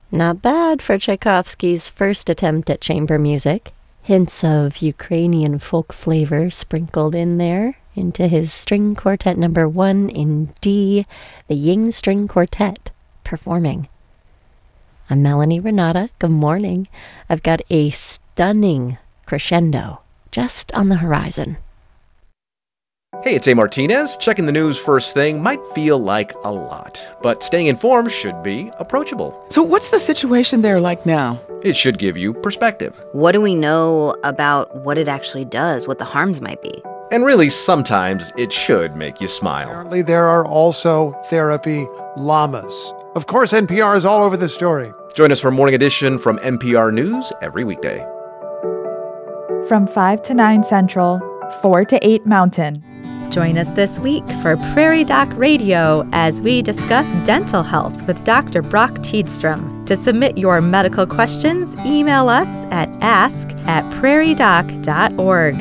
Not bad for Tchaikovsky's first attempt at chamber music. Hints of Ukrainian folk flavor sprinkled in there into his string quartet number 1 in D, the Ying String Quartet, performing. I'm Melanie Renata. Good morning. I've got a stunning crescendo just on the horizon. Hey, it's A. Martinez. Checking the news first thing might feel like a lot, but staying informed should be approachable. So what's the situation there like now? It should give you perspective. What do we know about what it actually does, what the harms might be? And really, sometimes it should make you smile. Apparently, there are also therapy llamas. Of course, NPR is all over the story. Join us for Morning Edition from NPR News every weekday. From 5 to 9 Central, 4 to 8 Mountain. Join us this week for Prairie Doc Radio as we discuss dental health with Dr. Brock Tiedstrom. To submit your medical questions, email us at ask@prairiedoc.org.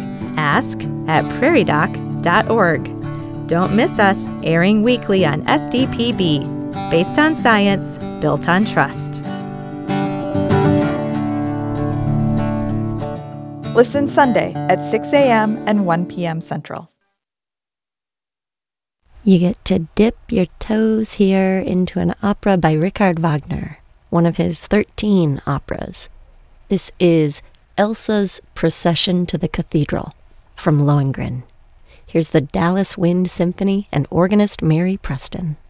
ask@prairiedoc.org. Don't miss us, airing weekly on SDPB. Based on science, built on trust. Listen Sunday at 6 a.m. and 1 p.m. Central. You get to dip your toes here into an opera by Richard Wagner, one of his 13 operas. This is Elsa's Procession to the Cathedral from Lohengrin. Here's the Dallas Wind Symphony and organist Mary Preston.